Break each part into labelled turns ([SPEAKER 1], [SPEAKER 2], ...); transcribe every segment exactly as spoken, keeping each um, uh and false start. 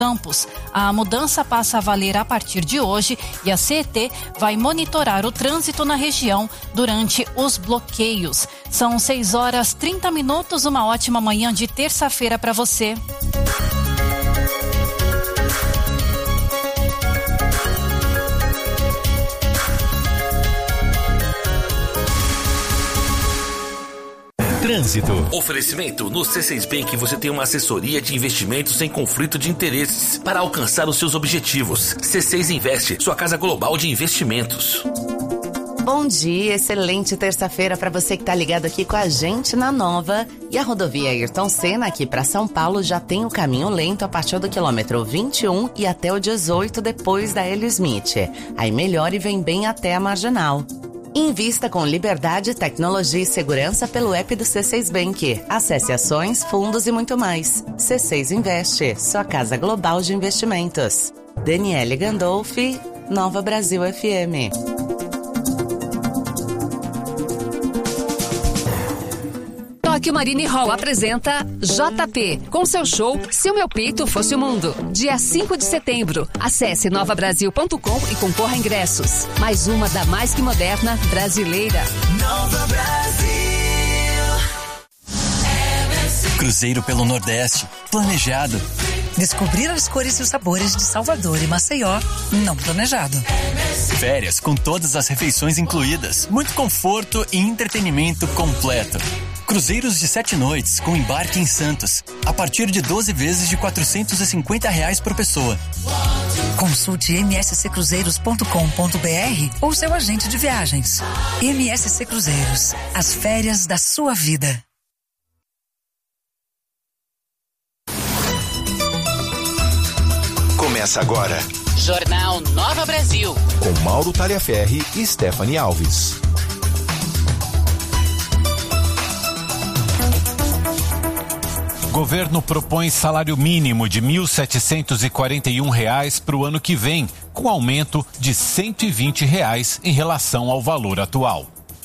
[SPEAKER 1] Campos. A mudança passa a valer a partir de hoje e a C E T vai monitorar o trânsito na região durante os bloqueios. São seis horas e trinta minutos, uma ótima manhã de terça-feira para você.
[SPEAKER 2] Trânsito.
[SPEAKER 3] Oferecimento: no C seis Bank você tem uma assessoria de investimentos sem conflito de interesses para alcançar os seus objetivos. C seis Investe, sua casa global de investimentos.
[SPEAKER 4] Bom dia, excelente terça-feira para você que tá ligado aqui com a gente na Nova. E a rodovia Ayrton Senna aqui para São Paulo já tem o caminho lento a partir do quilômetro vinte e um e até o dezoito depois da Hélio Smith. Aí melhora e vem bem até a Marginal. Invista com liberdade, tecnologia e segurança pelo app do C seis Bank. Acesse ações, fundos e muito mais. C seis Investe, sua casa global de investimentos. Daniele Gandolfi, Nova Brasil F M.
[SPEAKER 5] Tóquio Marine Hall apresenta J P, com seu show Se o Meu Peito Fosse o Mundo. Dia cinco de setembro. Acesse nova brasil ponto com e concorra a ingressos. Mais uma da mais que moderna brasileira.
[SPEAKER 6] Nova Brasil.
[SPEAKER 2] Cruzeiro pelo Nordeste. Planejado.
[SPEAKER 7] Descobrir as cores e os sabores de Salvador e Maceió. Não planejado.
[SPEAKER 2] Férias com todas as refeições incluídas. Muito conforto e entretenimento completo. Cruzeiros de sete noites com embarque em Santos, a partir de doze vezes de quatrocentos e cinquenta reais por pessoa.
[SPEAKER 7] Consulte m s c cruzeiros ponto com ponto b r ou seu agente de viagens. M S C Cruzeiros, as férias da sua vida.
[SPEAKER 8] Começa agora.
[SPEAKER 9] Jornal Nova Brasil.
[SPEAKER 8] Com Mauro Taliaferri e Stephanie Alves.
[SPEAKER 10] Governo propõe salário mínimo de mil setecentos e quarenta e um reais para o ano que vem, com aumento de cento e vinte reais em relação ao valor atual.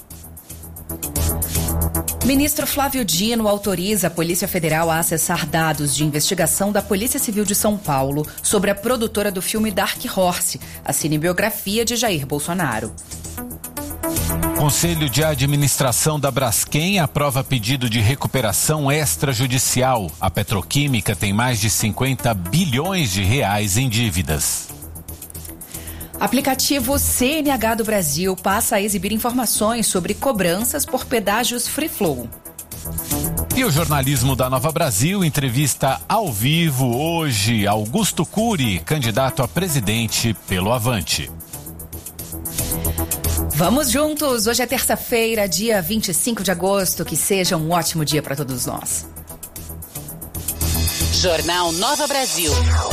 [SPEAKER 11] Ministro Flávio Dino autoriza a Polícia Federal a acessar dados de investigação da Polícia Civil de São Paulo sobre a produtora do filme Dark Horse, a cinebiografia de Jair Bolsonaro.
[SPEAKER 10] Conselho de Administração da Braskem aprova pedido de recuperação extrajudicial. A petroquímica tem mais de cinquenta bilhões de reais em dívidas.
[SPEAKER 11] Aplicativo C N H do Brasil passa a exibir informações sobre cobranças por pedágios Free Flow.
[SPEAKER 10] E o jornalismo da Nova Brasil entrevista ao vivo hoje Augusto Cury, candidato a presidente pelo Avante.
[SPEAKER 11] Vamos juntos, hoje é terça-feira, dia vinte e cinco de agosto, que seja um ótimo dia para todos nós.
[SPEAKER 9] Jornal Nova Brasil.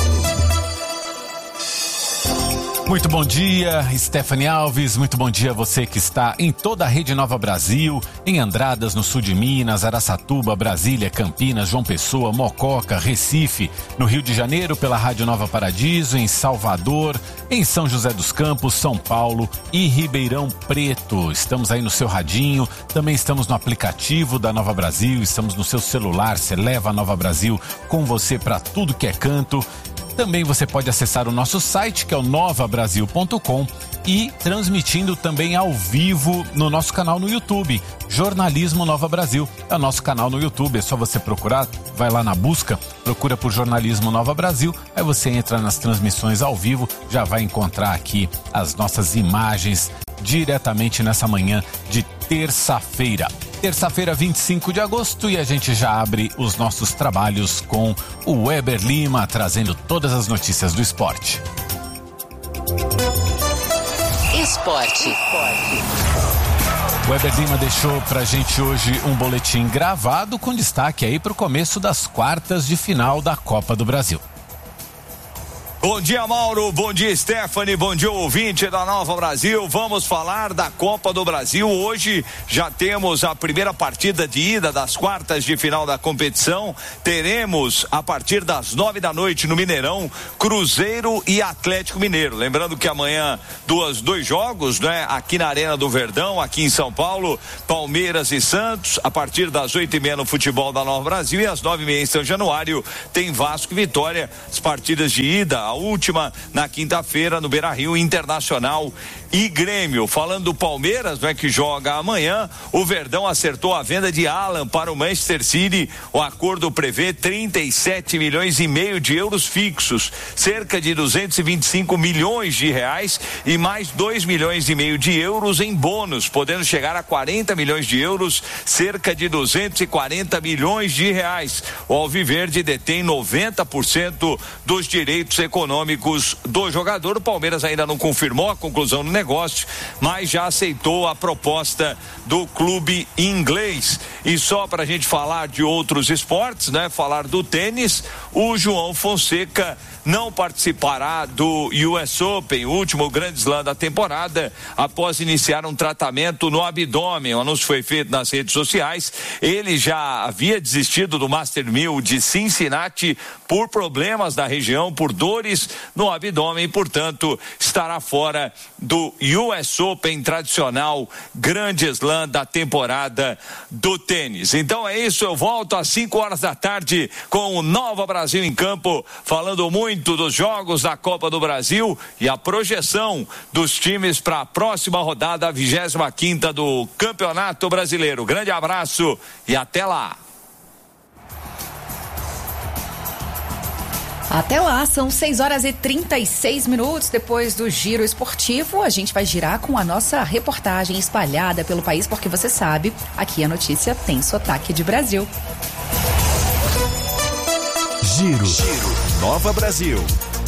[SPEAKER 10] Muito bom dia, Stephanie Alves, muito bom dia a você que está em toda a Rede Nova Brasil, em Andradas, no sul de Minas, Araçatuba, Brasília, Campinas, João Pessoa, Mococa, Recife, no Rio de Janeiro pela Rádio Nova Paradiso, em Salvador, em São José dos Campos, São Paulo e Ribeirão Preto. Estamos aí no seu radinho, também estamos no aplicativo da Nova Brasil, estamos no seu celular, você leva a Nova Brasil com você para tudo que é canto. Também você pode acessar o nosso site, que é o nova brasil ponto com, e transmitindo também ao vivo no nosso canal no YouTube, Jornalismo Nova Brasil. É o nosso canal no YouTube, é só você procurar, vai lá na busca, procura por Jornalismo Nova Brasil, aí você entra nas transmissões ao vivo, já vai encontrar aqui as nossas imagens diretamente nessa manhã de terça-feira. Terça-feira, vinte e cinco de agosto, e a gente já abre os nossos trabalhos com o Weber Lima, trazendo todas as notícias do esporte.
[SPEAKER 9] Esporte.
[SPEAKER 10] O Weber Lima deixou pra gente hoje um boletim gravado com destaque aí pro começo das quartas de final da Copa do Brasil.
[SPEAKER 12] Bom dia, Mauro, bom dia, Stephanie, bom dia, ouvinte da Nova Brasil. Vamos falar da Copa do Brasil. Hoje já temos a primeira partida de ida das quartas de final da competição. Teremos a partir das nove da noite no Mineirão, Cruzeiro e Atlético Mineiro. Lembrando que amanhã duas, dois jogos, né? Aqui na Arena do Verdão, aqui em São Paulo, Palmeiras e Santos, a partir das oito e meia no futebol da Nova Brasil, e às nove e meia em São Januário tem Vasco e Vitória, as partidas de ida. A última na quinta-feira no Beira-Rio, Internacional e Grêmio. Falando do Palmeiras, né, que joga amanhã, o Verdão acertou a venda de Alan para o Manchester City. O acordo prevê trinta e sete milhões e meio de euros fixos, cerca de duzentos e vinte e cinco milhões de reais e mais dois milhões e meio de euros em bônus, podendo chegar a quarenta milhões de euros, cerca de duzentos e quarenta milhões de reais. O Alviverde detém noventa por cento dos direitos econômicos do jogador. O Palmeiras ainda não confirmou a conclusão do negócio, mas já aceitou a proposta do clube inglês. E só para a gente falar de outros esportes, né? Falar do tênis, o João Fonseca não participará do U S Open, o último grande slam da temporada, após iniciar um tratamento no abdômen. O anúncio foi feito nas redes sociais. Ele já havia desistido do Master mil de Cincinnati por problemas da região, por dores no abdômen, e, portanto, estará fora do U S Open, tradicional grande slam da temporada do tênis. Então é isso, eu volto às cinco horas da tarde com o Nova Brasil em Campo, falando muito dos jogos da Copa do Brasil e a projeção dos times para a próxima rodada, a vigésima quinta do Campeonato Brasileiro. Grande abraço e até lá.
[SPEAKER 11] Até lá, são seis horas e trinta e seis minutos. Depois do giro esportivo, a gente vai girar com a nossa reportagem espalhada pelo país, porque você sabe, aqui a notícia tem sotaque de Brasil.
[SPEAKER 8] Giro, Giro. Nova Brasil.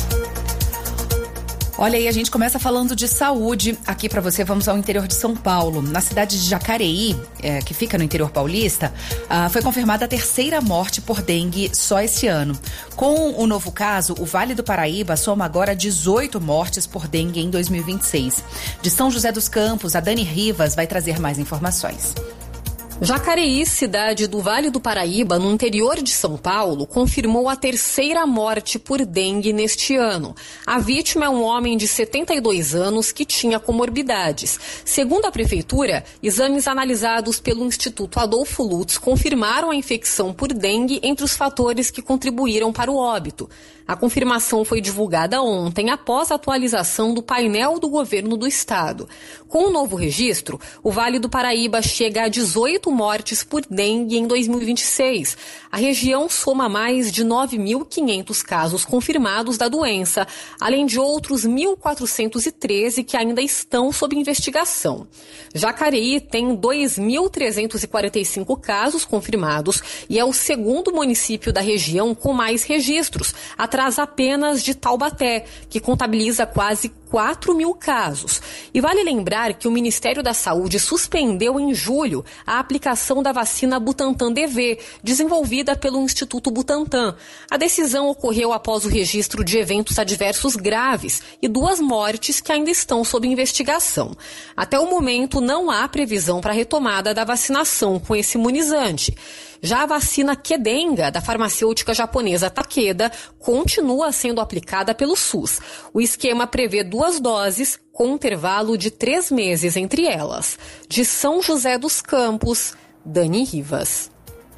[SPEAKER 11] Olha aí, a gente começa falando de saúde. Aqui para você, vamos ao interior de São Paulo. Na cidade de Jacareí, é, que fica no interior paulista, ah, foi confirmada a terceira morte por dengue só esse ano. Com o novo caso, o Vale do Paraíba soma agora dezoito mortes por dengue em dois mil e vinte e seis. De São José dos Campos, a Dani Rivas vai trazer mais informações.
[SPEAKER 13] Jacareí, cidade do Vale do Paraíba, no interior de São Paulo, confirmou a terceira morte por dengue neste ano. A vítima é um homem de setenta e dois anos que tinha comorbidades. Segundo a prefeitura, exames analisados pelo Instituto Adolfo Lutz confirmaram a infecção por dengue entre os fatores que contribuíram para o óbito. A confirmação foi divulgada ontem após a atualização do painel do governo do estado. Com o novo registro, o Vale do Paraíba chega a dezoito mortes por dengue em dois mil e vinte e seis. A região soma mais de nove mil e quinhentos casos confirmados da doença, além de outros mil quatrocentos e treze que ainda estão sob investigação. Jacareí tem dois mil trezentos e quarenta e cinco casos confirmados e é o segundo município da região com mais registros, atrás apenas de Taubaté, que contabiliza quase quatro mil casos. E vale lembrar que o Ministério da Saúde suspendeu em julho a aplicação da vacina Butantan D V, desenvolvida pelo Instituto Butantan. A decisão ocorreu após o registro de eventos adversos graves e duas mortes que ainda estão sob investigação. Até o momento, não há previsão para a retomada da vacinação com esse imunizante. Já a vacina Kedenga, da farmacêutica japonesa Takeda, continua sendo aplicada pelo SUS. O esquema prevê duas doses, com um intervalo de três meses entre elas. De São José dos Campos, Dani Rivas.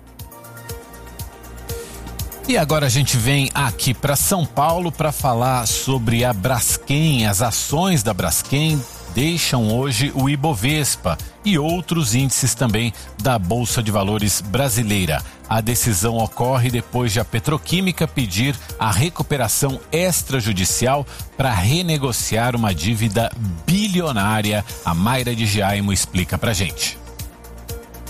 [SPEAKER 10] E agora a gente vem aqui para São Paulo para falar sobre a Braskem. As ações da Braskem deixam hoje o Ibovespa e outros índices também da Bolsa de Valores brasileira. A decisão ocorre depois de a Petroquímica pedir a recuperação extrajudicial para renegociar uma dívida bilionária. A Mayra de Giaimo explica pra gente.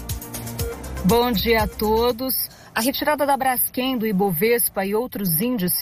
[SPEAKER 14] Bom dia a todos. A retirada da Braskem do Ibovespa e outros índices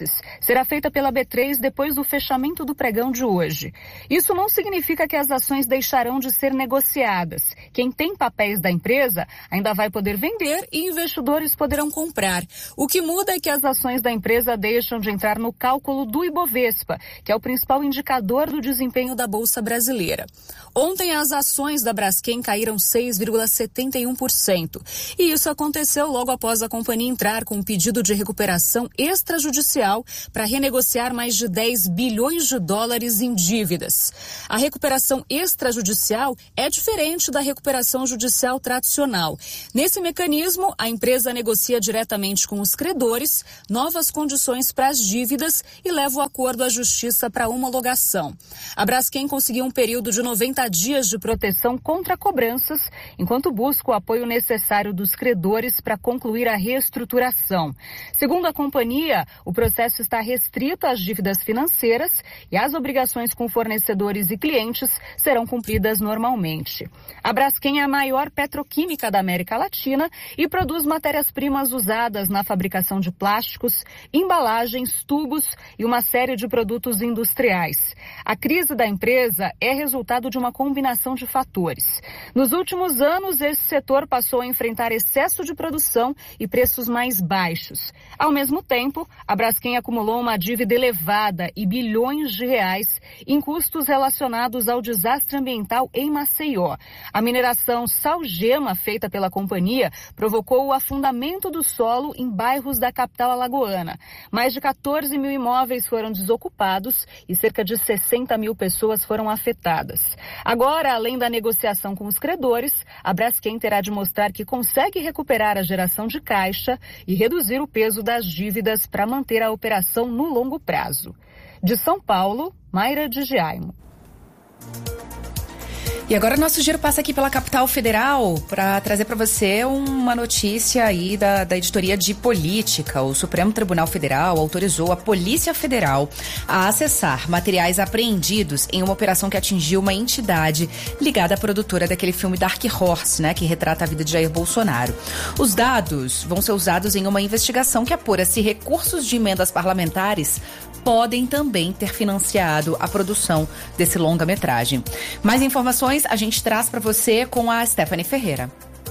[SPEAKER 14] será feita pela B três depois do fechamento do pregão de hoje. Isso não significa que as ações deixarão de ser negociadas. Quem tem papéis da empresa ainda vai poder vender e investidores poderão comprar. O que muda é que as ações da empresa deixam de entrar no cálculo do Ibovespa, que é o principal indicador do desempenho da Bolsa Brasileira. Ontem as ações da Braskem caíram seis vírgula setenta e um por cento. E isso aconteceu logo após a companhia entrar com um pedido de recuperação extrajudicial para renegociar mais de dez bilhões de dólares em dívidas. A recuperação extrajudicial é diferente da recuperação judicial tradicional. Nesse mecanismo, a empresa negocia diretamente com os credores novas condições para as dívidas e leva o acordo à justiça para homologação. A Braskem conseguiu um período de noventa dias de proteção contra cobranças, enquanto busca o apoio necessário dos credores para concluir a reestruturação. Segundo a companhia, o processo está restrito às dívidas financeiras e as obrigações com fornecedores e clientes serão cumpridas normalmente. A Braskem é a maior petroquímica da América Latina e produz matérias-primas usadas na fabricação de plásticos, embalagens, tubos e uma série de produtos industriais. A crise da empresa é resultado de uma combinação de fatores. Nos últimos anos, esse setor passou a enfrentar excesso de produção e preços mais baixos. Ao mesmo tempo, a Braskem acumulou uma dívida elevada e bilhões de reais em custos relacionados ao desastre ambiental em Maceió. A mineração salgema feita pela companhia provocou o afundamento do solo em bairros da capital alagoana. Mais de quatorze mil imóveis foram desocupados e cerca de sessenta mil pessoas foram afetadas. Agora, além da negociação com os credores, a Braskem terá de mostrar que consegue recuperar a geração de caixa e reduzir o peso das dívidas para manter a operação no longo prazo. De São Paulo, Mayra de Giaimo.
[SPEAKER 11] E agora nosso giro passa aqui pela capital federal para trazer para você uma notícia aí da, da editoria de política. O Supremo Tribunal Federal autorizou a Polícia Federal a acessar materiais apreendidos em uma operação que atingiu uma entidade ligada à produtora daquele filme Dark Horse, né, que retrata a vida de Jair Bolsonaro. Os dados vão ser usados em uma investigação que apura se recursos de emendas parlamentares podem também ter financiado a produção desse longa-metragem. Mais informações a gente traz para você com a Stephanie Ferreira.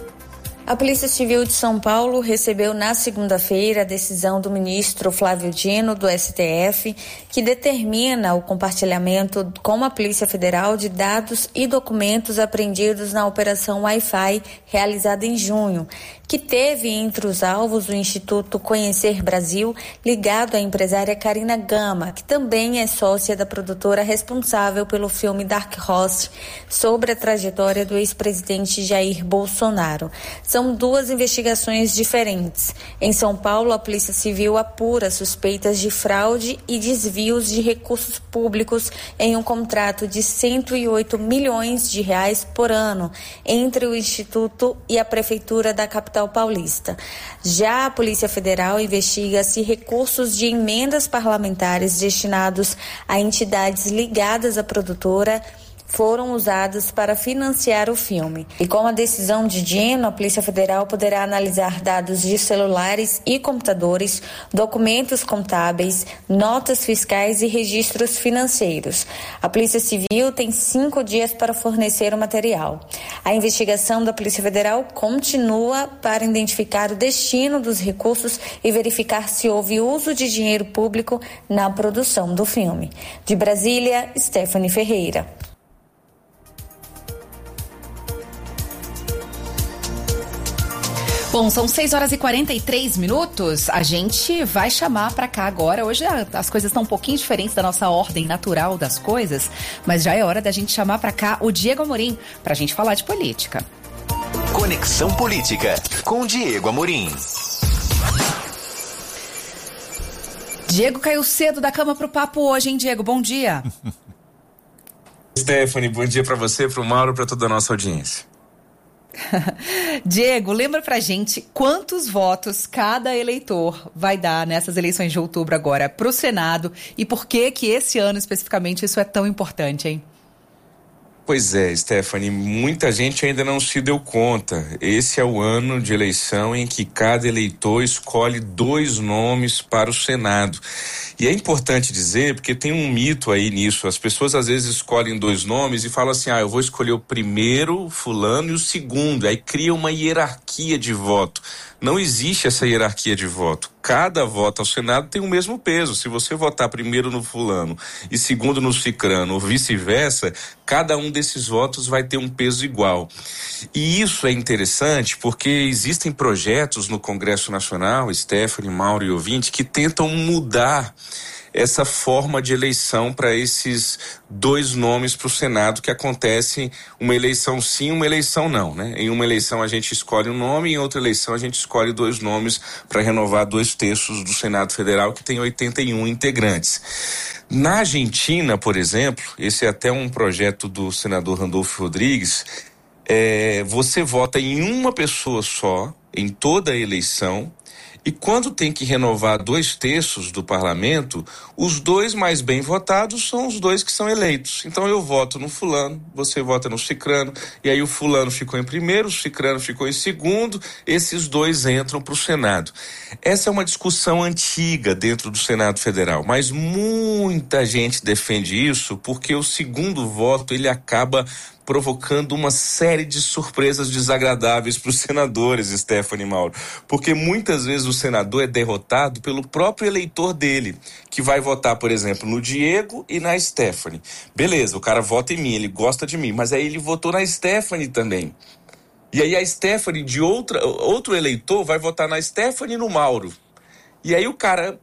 [SPEAKER 15] A Polícia Civil de São Paulo recebeu na segunda-feira a decisão do ministro Flávio Dino, do S T F, que determina o compartilhamento com a Polícia Federal de dados e documentos apreendidos na Operação Wi-Fi realizada em junho, que teve entre os alvos o Instituto Conhecer Brasil, ligado à empresária Karina Gama, que também é sócia da produtora responsável pelo filme Dark Horse, sobre a trajetória do ex-presidente Jair Bolsonaro. São duas investigações diferentes. Em São Paulo, a Polícia Civil apura suspeitas de fraude e desvios de recursos públicos em um contrato de cento e oito milhões de reais por ano entre o Instituto e a Prefeitura da capital paulista. Já a Polícia Federal investiga se recursos de emendas parlamentares destinados a entidades ligadas à produtora foram usados para financiar o filme. E com a decisão de Dino, a Polícia Federal poderá analisar dados de celulares e computadores, documentos contábeis, notas fiscais e registros financeiros. A Polícia Civil tem cinco dias para fornecer o material. A investigação da Polícia Federal continua para identificar o destino dos recursos e verificar se houve uso de dinheiro público na produção do filme. De Brasília, Stephanie Ferreira.
[SPEAKER 11] Bom, são seis horas e quarenta e três minutos. A gente vai chamar pra cá agora. Hoje as coisas estão um pouquinho diferentes da nossa ordem natural das coisas, mas já é hora da gente chamar pra cá o Diego Amorim pra gente falar de política.
[SPEAKER 8] Conexão Política com Diego Amorim.
[SPEAKER 11] Diego caiu cedo da cama pro papo hoje, hein, Diego? Bom dia.
[SPEAKER 16] Stephanie, bom dia pra você, pro Mauro, pra toda a nossa audiência.
[SPEAKER 11] Diego, lembra pra gente quantos votos cada eleitor vai dar nessas eleições de outubro agora pro Senado e por que que esse ano especificamente isso é tão importante, hein?
[SPEAKER 16] Pois é, Stephanie, muita gente ainda não se deu conta. Esse é o ano de eleição em que cada eleitor escolhe dois nomes para o Senado. E é importante dizer, porque tem um mito aí nisso, as pessoas às vezes escolhem dois nomes e falam assim, ah, eu vou escolher o primeiro fulano e o segundo, aí cria uma hierarquia de voto. Não existe essa hierarquia de voto. Cada voto ao Senado tem o mesmo peso. Se você votar primeiro no fulano e segundo no cicrano, ou vice-versa, cada um desses votos vai ter um peso igual. E isso é interessante porque existem projetos no Congresso Nacional, Stephanie, Mauro e ouvinte, que tentam mudar essa forma de eleição para esses dois nomes para o Senado, que acontece uma eleição sim, uma eleição não, né? Em uma eleição a gente escolhe um nome, em outra eleição a gente escolhe dois nomes para renovar dois terços do Senado Federal, que tem oitenta e um integrantes. Na Argentina, por exemplo, esse é até um projeto do senador Randolfo Rodrigues, é, você vota em uma pessoa só, em toda a eleição, e quando tem que renovar dois terços do parlamento, os dois mais bem votados são os dois que são eleitos. Então eu voto no fulano, você vota no cicrano, e aí o fulano ficou em primeiro, o cicrano ficou em segundo, esses dois entram para o Senado. Essa é uma discussão antiga dentro do Senado Federal, mas muita gente defende isso porque o segundo voto ele acaba provocando uma série de surpresas desagradáveis para os senadores, Stephanie e Mauro, porque muitas vezes o senador é derrotado pelo próprio eleitor dele, que vai votar, por exemplo, no Diego e na Stephanie. Beleza, o cara vota em mim, ele gosta de mim, mas aí ele votou na Stephanie também. E aí a Stephanie de outra, outro eleitor vai votar na Stephanie e no Mauro. E aí o cara,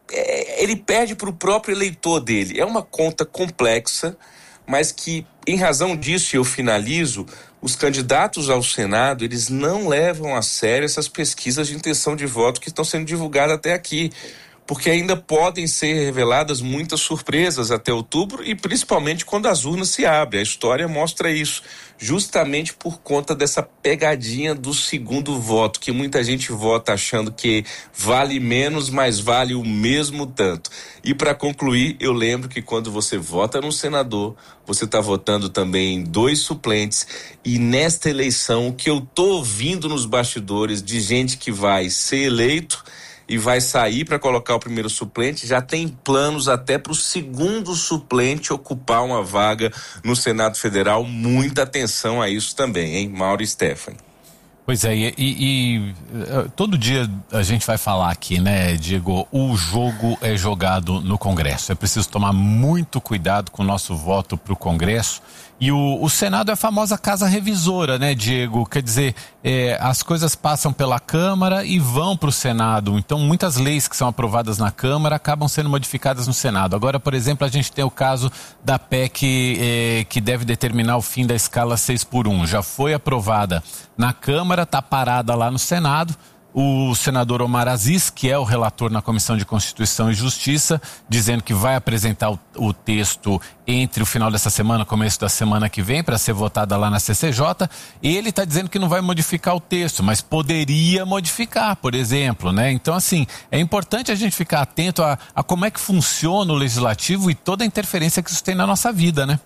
[SPEAKER 16] é, ele perde para o próprio eleitor dele. É uma conta complexa, mas que, em razão disso, eu finalizo, os candidatos ao Senado, eles não levam a sério essas pesquisas de intenção de voto que estão sendo divulgadas até aqui, porque ainda podem ser reveladas muitas surpresas até outubro e principalmente quando as urnas se abrem. A história mostra isso, justamente por conta dessa pegadinha do segundo voto, que muita gente vota achando que vale menos, mas vale o mesmo tanto. E para concluir, eu lembro que quando você vota no senador, você está votando também em dois suplentes, e nesta eleição, o que eu tô ouvindo nos bastidores de gente que vai ser eleito e vai sair para colocar o primeiro suplente, já tem planos até para o segundo suplente ocupar uma vaga no Senado Federal. Muita atenção a isso também, hein, Mauro e Stephanie?
[SPEAKER 10] Pois é, e, e, e todo dia a gente vai falar aqui, né, Diego, o jogo é jogado no Congresso. É preciso tomar muito cuidado com o nosso voto para o Congresso. E o, o Senado é a famosa casa revisora, né, Diego? Quer dizer, é, as coisas passam pela Câmara e vão para o Senado. Então, muitas leis que são aprovadas na Câmara acabam sendo modificadas no Senado. Agora, por exemplo, a gente tem o caso da P E C é, que deve determinar o fim da escala seis por um. Já foi aprovada na Câmara, está parada lá no Senado. O senador Omar Aziz, que é o relator na Comissão de Constituição e Justiça, dizendo que vai apresentar o, o texto entre o final dessa semana, começo da semana que vem, para ser votada lá na C C J. Ele está dizendo que não vai modificar o texto, mas poderia modificar, por exemplo, né? Então, assim, é importante a gente ficar atento a, a como é que funciona o legislativo e toda a interferência que isso tem na nossa vida, né?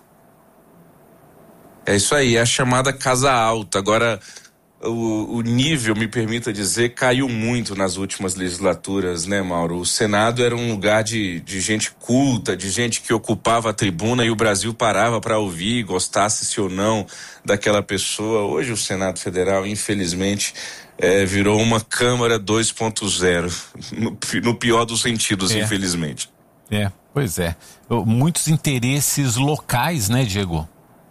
[SPEAKER 16] É isso aí, é a chamada casa alta. Agora, O, o nível, me permita dizer, caiu muito nas últimas legislaturas, né, Mauro? O Senado era um lugar de, de gente culta, de gente que ocupava a tribuna e o Brasil parava para ouvir, gostasse-se ou não daquela pessoa. Hoje o Senado Federal, infelizmente, é, virou uma Câmara dois ponto zero, no, no pior dos sentidos, é. Infelizmente.
[SPEAKER 10] É, pois é. Muitos interesses locais, né, Diego?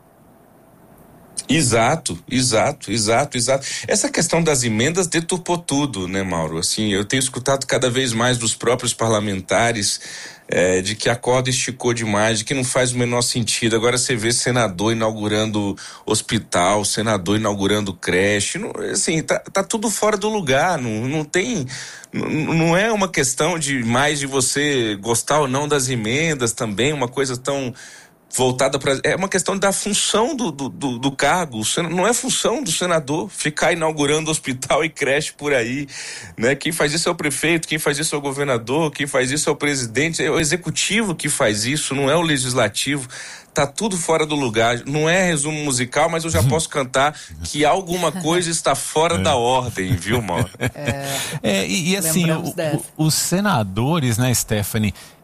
[SPEAKER 16] Exato, exato, exato, exato. Essa questão das emendas deturpou tudo, né, Mauro? Assim, eu tenho escutado cada vez mais dos próprios parlamentares é, de que a corda esticou demais, de que não faz o menor sentido. Agora você vê senador inaugurando hospital, senador inaugurando creche, não, assim, tá, tá tudo fora do lugar, não, não tem, não, não é uma questão de mais de você gostar ou não das emendas também, uma coisa tão voltada para... É uma questão da função do, do, do, do cargo. Não é função do senador ficar inaugurando hospital e creche por aí, né? Quem faz isso é o prefeito, quem faz isso é o governador, quem faz isso é o presidente, é o executivo que faz isso, não é o legislativo. Tá tudo fora do lugar. Não é resumo musical, mas eu já posso cantar que alguma coisa está fora é. da ordem, viu, Mauro?
[SPEAKER 10] É, é e, e assim, o, o, os senadores, né, Stephanie,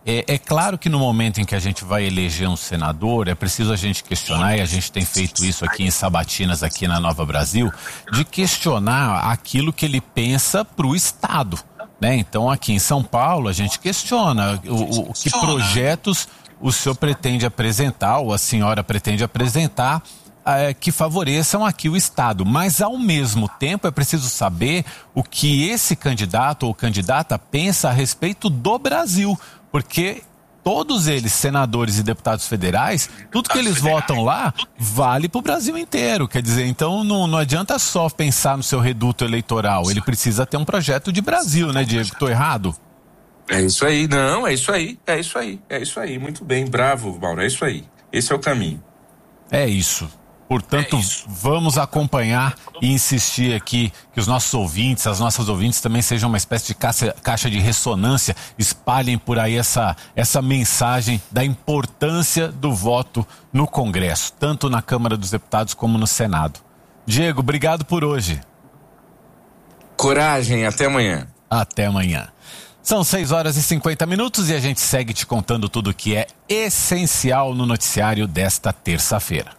[SPEAKER 10] É, é claro que no momento em que a gente vai eleger um senador, é preciso a gente questionar, e a gente tem feito isso aqui em sabatinas, aqui na Nova Brasil, de questionar aquilo que ele pensa para o Estado, né? Então aqui em São Paulo a gente questiona o, o, o que projetos o senhor pretende apresentar, ou a senhora pretende apresentar, é, que favoreçam aqui o Estado. Mas, ao mesmo tempo, é preciso saber o que esse candidato ou candidata pensa a respeito do Brasil. Porque todos eles, senadores e deputados federais, tudo que eles votam lá vale para o Brasil inteiro. Quer dizer, então não, não adianta só pensar no seu reduto eleitoral. Ele precisa ter um projeto de Brasil, né, Diego? Estou errado?
[SPEAKER 16] É isso aí, não, é isso aí, é isso aí, é isso aí, muito bem, bravo, Mauro, é isso aí, esse é o caminho.
[SPEAKER 10] É isso, portanto, é isso. Vamos acompanhar e insistir aqui que os nossos ouvintes, as nossas ouvintes também sejam uma espécie de caixa, caixa de ressonância, espalhem por aí essa, essa mensagem da importância do voto no Congresso, tanto na Câmara dos Deputados como no Senado. Diego, obrigado por hoje.
[SPEAKER 16] Coragem, até amanhã.
[SPEAKER 10] Até amanhã. São seis horas e cinquenta minutos e a gente segue te contando tudo o que é essencial no noticiário desta terça-feira.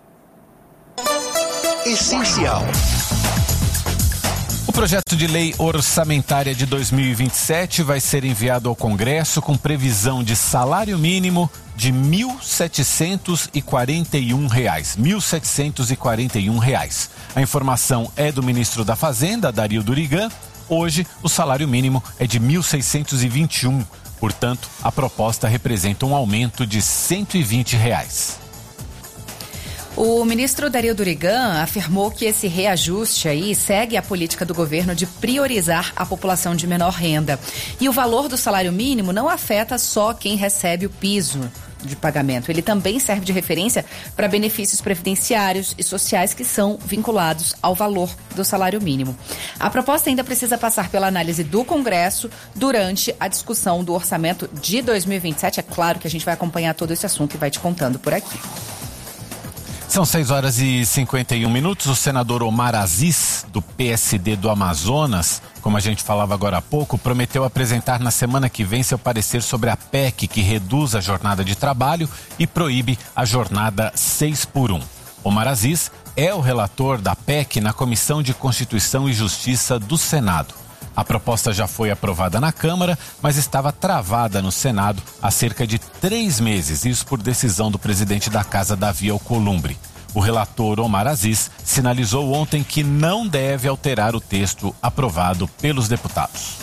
[SPEAKER 8] Essencial.
[SPEAKER 10] O projeto de lei orçamentária de dois mil e vinte e sete vai ser enviado ao Congresso com previsão de salário mínimo de mil setecentos e quarenta e um reais. mil setecentos e quarenta e um reais. A informação é do ministro da Fazenda, Dario Durigan. Hoje, o salário mínimo é de mil seiscentos e vinte e um. Portanto, a proposta representa um aumento de cento e vinte reais.
[SPEAKER 11] O ministro Dario Durigan afirmou que esse reajuste aí segue a política do governo de priorizar a população de menor renda. E o valor do salário mínimo não afeta só quem recebe o piso de pagamento. Ele também serve de referência para benefícios previdenciários e sociais que são vinculados ao valor do salário mínimo. A proposta ainda precisa passar pela análise do Congresso durante a discussão do orçamento de dois mil e vinte e sete. É claro que a gente vai acompanhar todo esse assunto e vai te contando por aqui.
[SPEAKER 10] São seis horas e cinquenta e um minutos. O senador Omar Aziz, do P S D do Amazonas, como a gente falava agora há pouco, prometeu apresentar na semana que vem seu parecer sobre a P E C que reduz a jornada de trabalho e proíbe a jornada seis por um. Omar Aziz é o relator da P E C na Comissão de Constituição e Justiça do Senado. A proposta já foi aprovada na Câmara, mas estava travada no Senado há cerca de três meses, isso por decisão do presidente da Casa, Davi Alcolumbre. O relator Omar Aziz sinalizou ontem que não deve alterar o texto aprovado pelos deputados.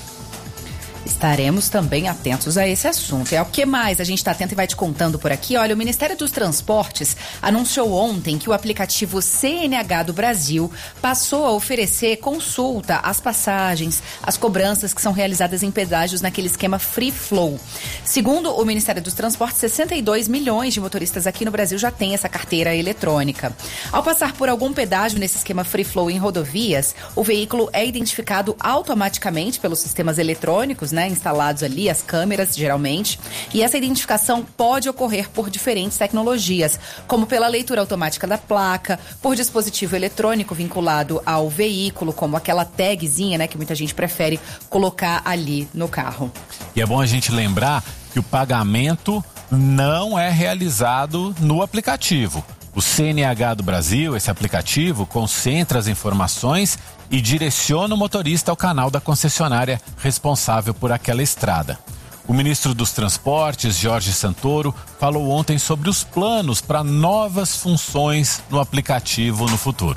[SPEAKER 11] Estaremos também atentos a esse assunto. É o que mais a gente está atento e vai te contando por aqui. Olha, o Ministério dos Transportes anunciou ontem que o aplicativo C N H do Brasil passou a oferecer consulta às passagens, às cobranças que são realizadas em pedágios naquele esquema Free Flow. Segundo o Ministério dos Transportes, sessenta e dois milhões de motoristas aqui no Brasil já têm essa carteira eletrônica. Ao passar por algum pedágio nesse esquema Free Flow em rodovias, o veículo é identificado automaticamente pelos sistemas eletrônicos, né, instalados ali, as câmeras, geralmente, e essa identificação pode ocorrer por diferentes tecnologias, como pela leitura automática da placa, por dispositivo eletrônico vinculado ao veículo, como aquela tagzinha, né, que muita gente prefere colocar ali no carro.
[SPEAKER 10] E é bom a gente lembrar que o pagamento não é realizado no aplicativo. O C N H do Brasil, esse aplicativo, concentra as informações e direciona o motorista ao canal da concessionária responsável por aquela estrada. O ministro dos Transportes, Jorge Santoro, falou ontem sobre os planos para novas funções no aplicativo no futuro.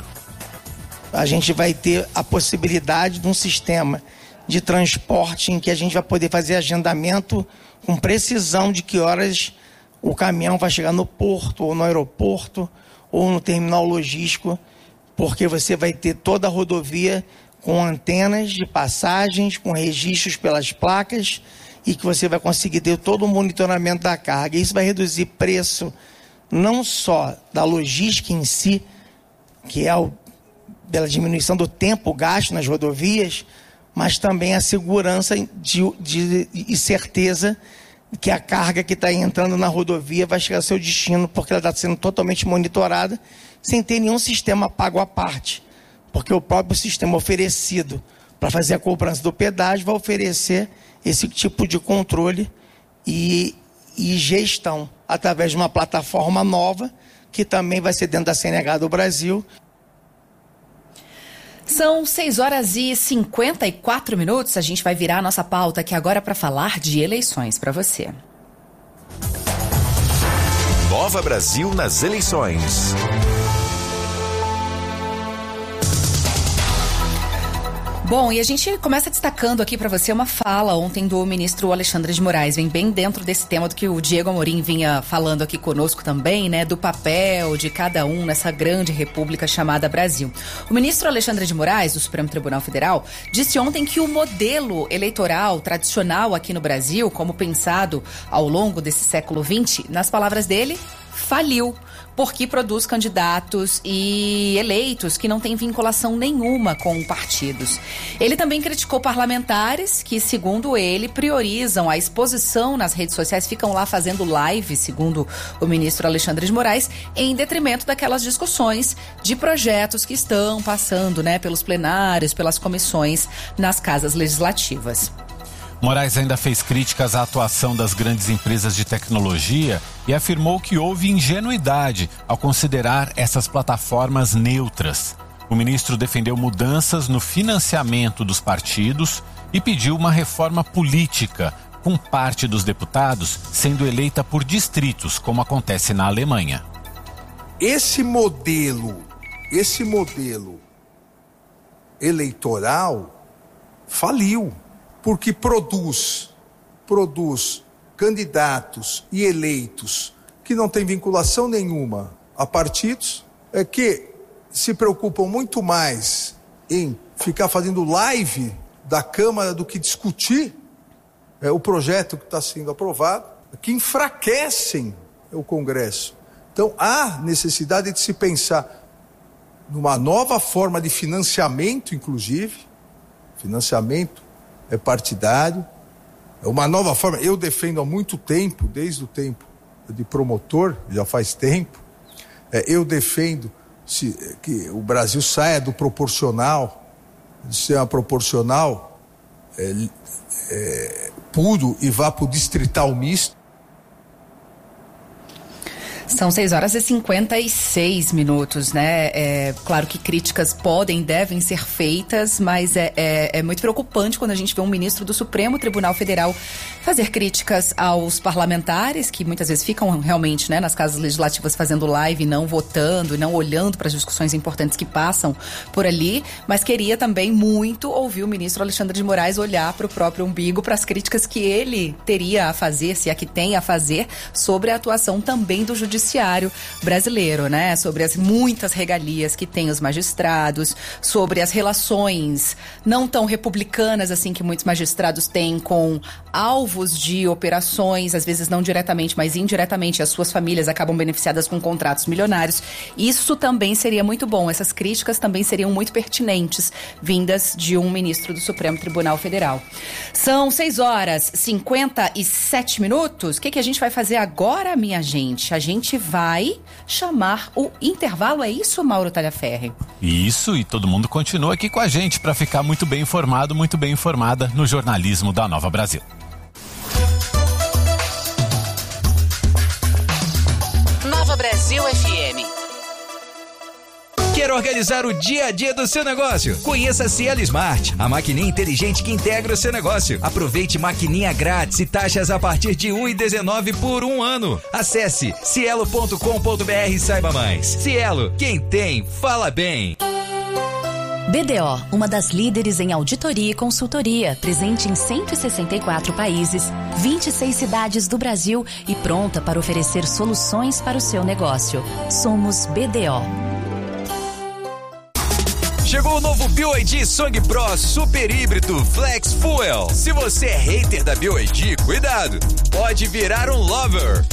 [SPEAKER 17] A gente vai ter a possibilidade de um sistema de transporte em que a gente vai poder fazer agendamento com precisão de que horas o caminhão vai chegar no porto, ou no aeroporto, ou no terminal logístico, porque você vai ter toda a rodovia com antenas de passagens, com registros pelas placas, e que você vai conseguir ter todo o monitoramento da carga. Isso vai reduzir preço não só da logística em si, que é o, pela diminuição do tempo gasto nas rodovias, mas também a segurança de, de, e certeza que a carga que está entrando na rodovia vai chegar ao seu destino, porque ela está sendo totalmente monitorada, sem ter nenhum sistema pago à parte, porque o próprio sistema oferecido para fazer a cobrança do pedágio vai oferecer esse tipo de controle e, e gestão, através de uma plataforma nova, que também vai ser dentro da C N H do Brasil.
[SPEAKER 11] São seis horas e cinquenta e quatro minutos. A gente vai virar a nossa pauta aqui agora para falar de eleições para você.
[SPEAKER 8] Nova Brasil nas eleições.
[SPEAKER 11] Bom, e a gente começa destacando aqui para você uma fala ontem do ministro Alexandre de Moraes, vem bem dentro desse tema do que o Diego Amorim vinha falando aqui conosco também, né, do papel de cada um nessa grande república chamada Brasil. O ministro Alexandre de Moraes, do Supremo Tribunal Federal, disse ontem que o modelo eleitoral tradicional aqui no Brasil, como pensado ao longo desse século vinte, nas palavras dele, faliu, porque produz candidatos e eleitos que não têm vinculação nenhuma com partidos. Ele também criticou parlamentares que, segundo ele, priorizam a exposição nas redes sociais, ficam lá fazendo live, segundo o ministro Alexandre de Moraes, em detrimento daquelas discussões de projetos que estão passando, né, pelos plenários, pelas comissões nas casas legislativas.
[SPEAKER 10] Moraes ainda fez críticas à atuação das grandes empresas de tecnologia e afirmou que houve ingenuidade ao considerar essas plataformas neutras. O ministro defendeu mudanças no financiamento dos partidos e pediu uma reforma política, com parte dos deputados sendo eleita por distritos, como acontece na Alemanha.
[SPEAKER 18] Esse modelo, esse modelo eleitoral faliu. Porque produz, produz candidatos e eleitos que não têm vinculação nenhuma a partidos, é que se preocupam muito mais em ficar fazendo live da Câmara do que discutir é, o projeto que está sendo aprovado, que enfraquecem o Congresso. Então há necessidade de se pensar numa nova forma de financiamento, inclusive, financiamento é partidário, é uma nova forma. Eu defendo há muito tempo, desde o tempo de promotor, já faz tempo, é, eu defendo se, que o Brasil saia do proporcional, de ser uma proporcional é, é, puro e vá para o distrital misto.
[SPEAKER 11] São seis horas e cinquenta e seis minutos, né? É, claro que críticas podem, devem ser feitas, mas é, é, é muito preocupante quando a gente vê um ministro do Supremo Tribunal Federal fazer críticas aos parlamentares, que muitas vezes ficam realmente, né, nas casas legislativas fazendo live, não votando, não olhando para as discussões importantes que passam por ali, mas queria também muito ouvir o ministro Alexandre de Moraes olhar para o próprio umbigo, para as críticas que ele teria a fazer, se é que tem a fazer, sobre a atuação também do judiciário judiciário brasileiro, né? Sobre as muitas regalias que tem os magistrados, sobre as relações não tão republicanas assim que muitos magistrados têm com alvos de operações, às vezes não diretamente, mas indiretamente, as suas famílias acabam beneficiadas com contratos milionários. Isso também seria muito bom, essas críticas também seriam muito pertinentes, vindas de um ministro do Supremo Tribunal Federal. São seis horas e cinquenta e sete minutos. O que, que a gente vai fazer agora, minha gente? A gente vai chamar o intervalo, é isso, Mauro Talhaferri?
[SPEAKER 10] Isso, e todo mundo continua aqui com a gente para ficar muito bem informado, muito bem informada no jornalismo da Nova Brasil.
[SPEAKER 9] Nova Brasil F M.
[SPEAKER 19] Quer organizar o dia a dia do seu negócio? Conheça a Cielo Smart, a maquininha inteligente que integra o seu negócio. Aproveite maquininha grátis e taxas a partir de um real e dezenove centavos por um ano. Acesse cielo ponto com ponto br e saiba mais. Cielo, quem tem, fala bem.
[SPEAKER 20] B D O, uma das líderes em auditoria e consultoria, presente em cento e sessenta e quatro países, vinte e seis cidades do Brasil e pronta para oferecer soluções para o seu negócio. Somos B D O.
[SPEAKER 19] Chegou o novo B Y D Song Pro Super Híbrido Flex Fuel. Se você é hater da B Y D, cuidado, pode virar um lover.